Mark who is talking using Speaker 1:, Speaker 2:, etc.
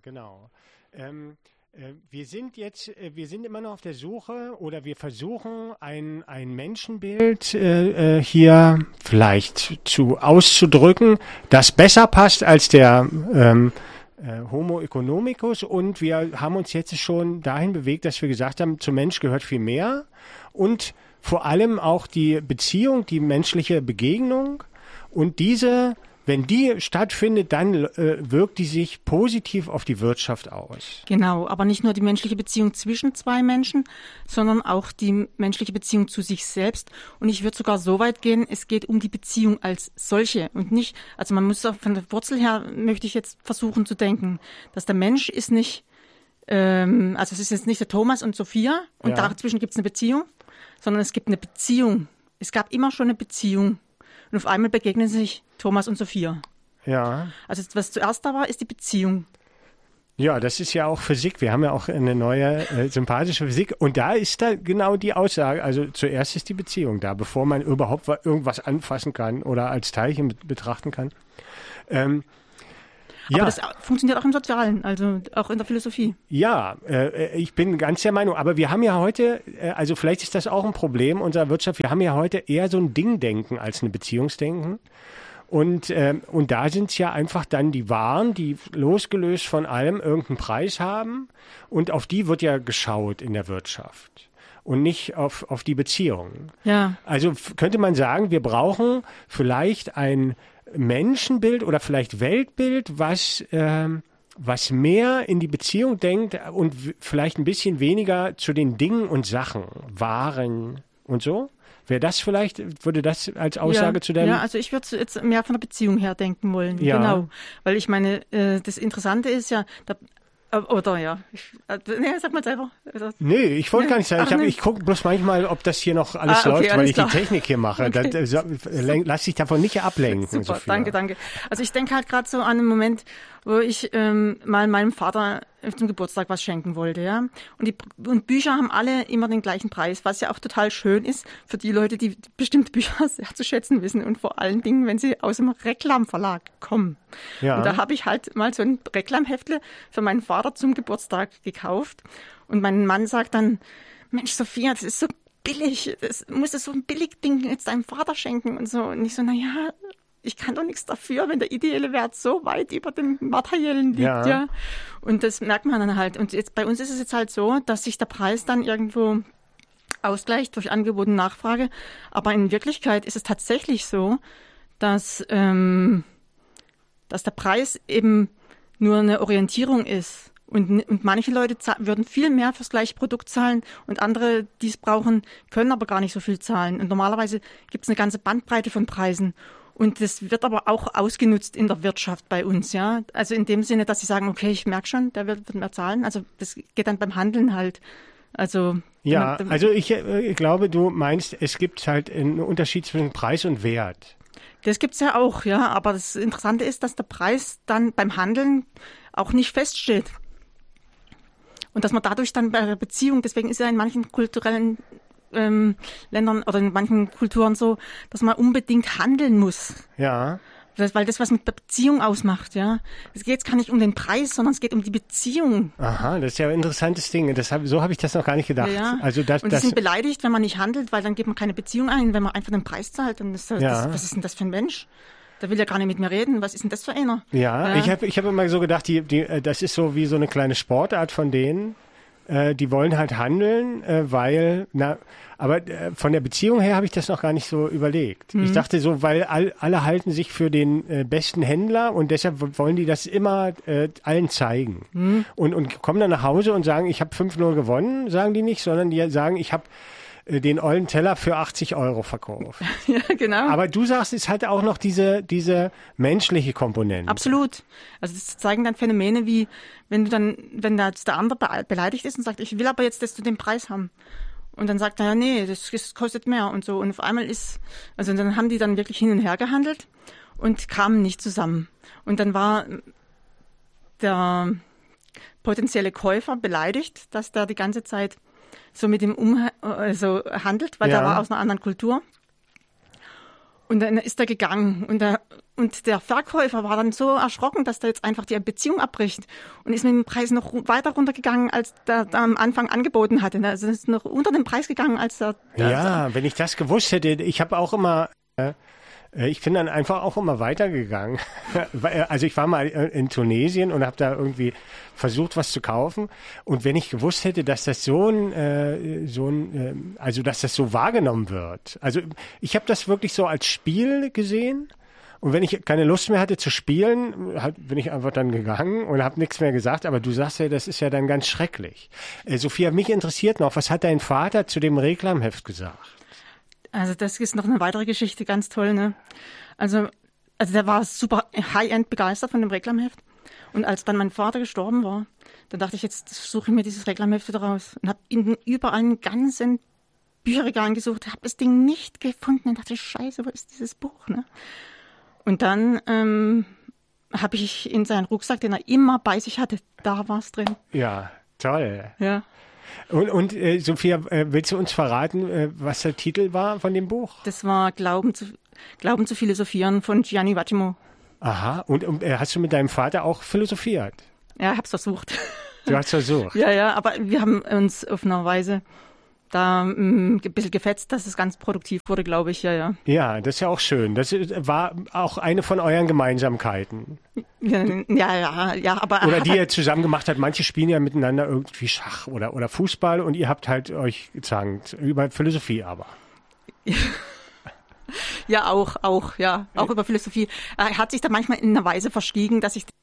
Speaker 1: genau. Wir sind immer noch auf der Suche oder wir versuchen ein Menschenbild hier vielleicht auszudrücken, das besser passt als der Homo economicus, und wir haben uns jetzt schon dahin bewegt, dass wir gesagt haben, zum Mensch gehört viel mehr und vor allem auch die Beziehung, die menschliche Begegnung, und diese, wenn die stattfindet, dann wirkt die sich positiv auf die Wirtschaft aus.
Speaker 2: Genau, aber nicht nur die menschliche Beziehung zwischen zwei Menschen, sondern auch die menschliche Beziehung zu sich selbst. Und ich würde sogar so weit gehen, es geht um die Beziehung als solche und nicht, also man muss auch von der Wurzel her, möchte ich jetzt versuchen zu denken, dass der Mensch ist nicht, also es ist jetzt nicht der Thomas und Sophia und dazwischen gibt es eine Beziehung, sondern es gibt eine Beziehung. Es gab immer schon eine Beziehung. Und auf einmal begegnen sich Thomas und Sophia.
Speaker 1: Ja.
Speaker 2: Also was zuerst da war, ist die Beziehung.
Speaker 1: Ja, das ist ja auch Physik. Wir haben ja auch eine neue sympathische Physik. Und da ist da genau die Aussage. Also zuerst ist die Beziehung da, bevor man überhaupt irgendwas anfassen kann oder als Teilchen betrachten kann.
Speaker 2: Aber das funktioniert auch im Sozialen, also auch in der Philosophie.
Speaker 1: Ja, ich bin ganz der Meinung. Aber wir haben ja heute, also vielleicht ist das auch ein Problem unserer Wirtschaft, wir haben ja heute eher so ein Dingdenken als ein Beziehungsdenken. Und da sind es ja einfach dann die Waren, die losgelöst von allem irgendeinen Preis haben. Und auf die wird ja geschaut in der Wirtschaft und nicht auf die Beziehungen.
Speaker 2: Ja.
Speaker 1: Also könnte man sagen, wir brauchen vielleicht ein Menschenbild oder vielleicht Weltbild, was mehr in die Beziehung denkt und vielleicht ein bisschen weniger zu den Dingen und Sachen, Waren und so? Würde das als Aussage zu deinem...
Speaker 2: Ja, also ich würde jetzt mehr von der Beziehung her denken wollen.
Speaker 1: Ja.
Speaker 2: Genau. Weil ich meine, das Interessante ist ja, sag mal selber.
Speaker 1: Nee, ich wollte gar nicht sagen. Ich gucke bloß manchmal, ob das hier noch alles läuft, weil ich die Technik hier mache.
Speaker 2: Okay.
Speaker 1: Lass dich davon nicht ablenken.
Speaker 2: Super, danke. Also ich denke halt gerade so an einen Moment, wo ich mal meinem Vater zum Geburtstag was schenken wollte, ja. Und Bücher haben alle immer den gleichen Preis, was ja auch total schön ist für die Leute, die bestimmte Bücher sehr zu schätzen wissen und vor allen Dingen, wenn sie aus dem Reklamverlag kommen.
Speaker 1: Ja.
Speaker 2: Und da habe ich halt mal so ein Reklamheftle für meinen Vater zum Geburtstag gekauft. Und mein Mann sagt dann, Mensch, Sophia, das ist so billig, musst du so ein Billigding jetzt deinem Vater schenken und so. Und ich so, naja, ich kann doch nichts dafür, wenn der ideelle Wert so weit über dem Materiellen liegt, ja. Und das merkt man dann halt. Und jetzt bei uns ist es jetzt halt so, dass sich der Preis dann irgendwo ausgleicht durch Angebot und Nachfrage. Aber in Wirklichkeit ist es tatsächlich so, dass der Preis eben nur eine Orientierung ist. Und manche Leute würden viel mehr fürs gleiche Produkt zahlen und andere, die es brauchen, können aber gar nicht so viel zahlen. Und normalerweise gibt es eine ganze Bandbreite von Preisen. Und das wird aber auch ausgenutzt in der Wirtschaft bei uns, ja. Also in dem Sinne, dass sie sagen, okay, ich merke schon, der wird mehr zahlen. Also das geht dann beim Handeln halt. Also
Speaker 1: ja, also ich glaube, du meinst, es gibt halt einen Unterschied zwischen Preis und Wert.
Speaker 2: Das gibt's ja auch, ja. Aber das Interessante ist, dass der Preis dann beim Handeln auch nicht feststeht. Und dass man dadurch dann bei der Beziehung, deswegen ist ja in manchen kulturellen Ländern oder in manchen Kulturen so, dass man unbedingt handeln muss.
Speaker 1: Ja.
Speaker 2: Weil das was mit der Beziehung ausmacht, ja. Es geht jetzt gar nicht um den Preis, sondern es geht um die Beziehung.
Speaker 1: Aha, das ist ja ein interessantes Ding. So habe ich das noch gar nicht gedacht.
Speaker 2: Ja.
Speaker 1: Also
Speaker 2: und die sind beleidigt, wenn man nicht handelt, weil dann geht man keine Beziehung ein. Wenn man einfach den Preis zahlt, dann ist was ist denn das für ein Mensch? Der will ja gar nicht mit mir reden. Was ist denn das für einer?
Speaker 1: Ja. Ich hab immer so gedacht, das ist so wie so eine kleine Sportart von denen. Die wollen halt handeln, aber von der Beziehung her habe ich das noch gar nicht so überlegt. Ich dachte so, weil alle halten sich für den besten Händler und deshalb wollen die das immer allen zeigen. Und kommen dann nach Hause und sagen, ich habe 5-0 gewonnen, sagen die nicht, sondern die sagen, ich habe den ollen Teller für 80 € verkauft.
Speaker 2: Ja, genau.
Speaker 1: Aber du sagst, es hat auch noch diese menschliche Komponente.
Speaker 2: Absolut. Also das zeigen dann Phänomene wie, wenn da jetzt der andere beleidigt ist und sagt, ich will aber jetzt, dass du den Preis haben. Und dann sagt er, ja, nee, das kostet mehr und so. Und auf einmal dann haben die dann wirklich hin und her gehandelt und kamen nicht zusammen. Und dann war der potenzielle Käufer beleidigt, dass der die ganze Zeit so mit ihm handelt, weil der war aus einer anderen Kultur. Und dann ist er gegangen und der Verkäufer war dann so erschrocken, dass der jetzt einfach die Beziehung abbricht und ist mit dem Preis noch weiter runtergegangen, als der am Anfang angeboten hatte. Also ist noch unter den Preis gegangen, als der
Speaker 1: Ja, wenn ich das gewusst hätte, ich habe auch immer, ich bin dann einfach auch immer weitergegangen. Also ich war mal in Tunesien und habe da irgendwie versucht, was zu kaufen. Und wenn ich gewusst hätte, dass das also dass das so wahrgenommen wird. Also ich habe das wirklich so als Spiel gesehen. Und wenn ich keine Lust mehr hatte zu spielen, bin ich einfach dann gegangen und habe nichts mehr gesagt. Aber du sagst ja, das ist ja dann ganz schrecklich. Sophia, mich interessiert noch, was hat dein Vater zu dem Reklamheft gesagt?
Speaker 2: Also das ist noch eine weitere Geschichte, ganz toll, ne? Also der war super High-End begeistert von dem Reklamheft. Und als dann mein Vater gestorben war, dann dachte ich, jetzt suche ich mir dieses Reklamheft wieder raus. Und habe überall einen ganzen Bücherregal gesucht, habe das Ding nicht gefunden und dachte, scheiße, wo ist dieses Buch, ne? Und dann habe ich in seinen Rucksack, den er immer bei sich hatte, da war es drin.
Speaker 1: Ja, toll.
Speaker 2: Ja.
Speaker 1: Und Sophia, willst du uns verraten, was der Titel war von dem Buch?
Speaker 2: Das war Glauben zu philosophieren von Gianni Vattimo.
Speaker 1: Aha, und hast du mit deinem Vater auch philosophiert?
Speaker 2: Ja, ich hab's versucht.
Speaker 1: Du hast versucht?
Speaker 2: Ja, aber wir haben uns auf eine Weise da ein bisschen gefetzt, dass es ganz produktiv wurde, glaube ich, ja.
Speaker 1: Ja, das ist ja auch schön. Das war auch eine von euren Gemeinsamkeiten.
Speaker 2: Ja, aber...
Speaker 1: Oder die ihr zusammen gemacht habt. Manche spielen ja miteinander irgendwie Schach oder Fußball und ihr habt halt euch gezankt. Über Philosophie aber.
Speaker 2: Ja, auch über Philosophie. Er hat sich da manchmal in einer Weise verschwiegen, dass ich